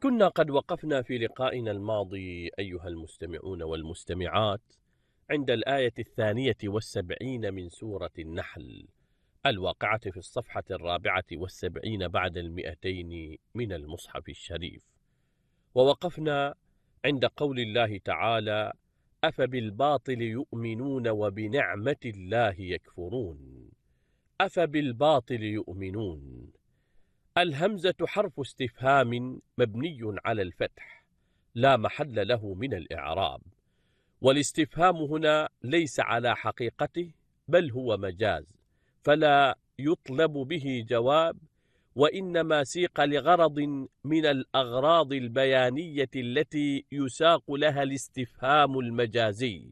كنا قد وقفنا في لقائنا الماضي أيها المستمعون والمستمعات عند الآية 72 من سورة النحل الواقعة في الصفحة 74 بعد 200 من المصحف الشريف. ووقفنا عند قول الله تعالى: أفبالباطل يؤمنون وبنعمة الله يكفرون. أفبالباطل يؤمنون. الهمزة حرف استفهام مبني على الفتح لا محل له من الإعراب، والاستفهام هنا ليس على حقيقته بل هو مجاز، فلا يطلب به جواب، وإنما سيق لغرض من الأغراض البيانية التي يساق لها الاستفهام المجازي،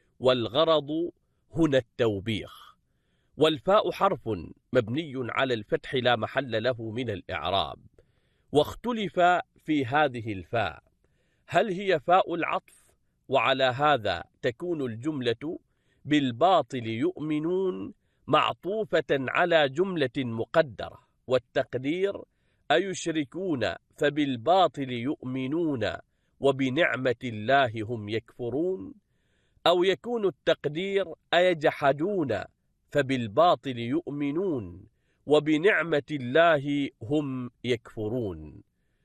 والغرض هنا التوبيخ. والفاء حرف مبني على الفتح لا محل له من الإعراب، واختلف في هذه الفاء، هل هي فاء العطف وعلى هذا تكون الجملة بالباطل يؤمنون معطوفة على جملة مقدرة، والتقدير أيشركون فبالباطل يؤمنون وبنعمة الله هم يكفرون، أو يكون التقدير أيجحدون فبالباطل يؤمنون وبنعمة الله هم يكفرون.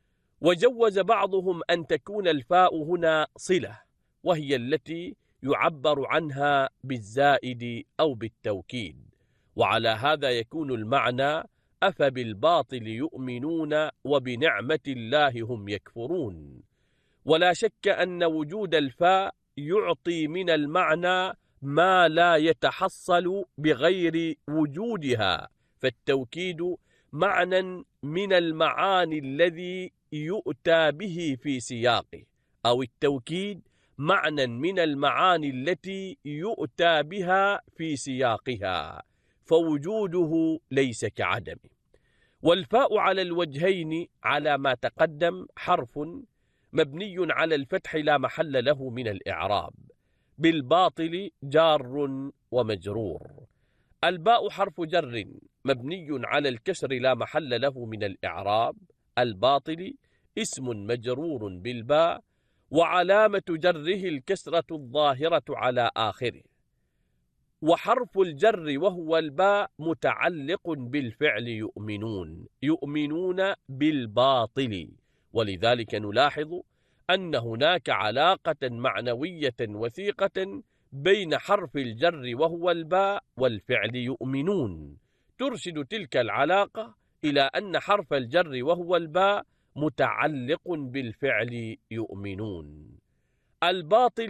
وجوز بعضهم أن تكون الفاء هنا صلة، وهي التي يعبر عنها بالزائد أو بالتوكيد، وعلى هذا يكون المعنى أفبالباطل يؤمنون وبنعمة الله هم يكفرون. ولا شك أن وجود الفاء يعطي من المعنى ما لا يتحصل بغير وجودها، فالتوكيد معنى من المعاني الذي يؤتى به في سياقه، أو التوكيد معنى من المعاني التي يؤتى بها في سياقها، فوجوده ليس كعدمه. والفاء على الوجهين على ما تقدم حرف مبني على الفتح لا محل له من الإعراب، بالباطل جار ومجرور. الباء حرف جر مبني على الكسر لا محل له من الإعراب، الباطل اسم مجرور بالباء، وعلامة جره الكسرة الظاهرة على آخره، وحرف الجر وهو الباء متعلق بالفعل يؤمنون، يؤمنون بالباطل، ولذلك نلاحظ أن هناك علاقة معنوية وثيقة بين حرف الجر وهو الباء والفعل يؤمنون، ترشد تلك العلاقة إلى أن حرف الجر وهو الباء متعلق بالفعل يؤمنون. الباطل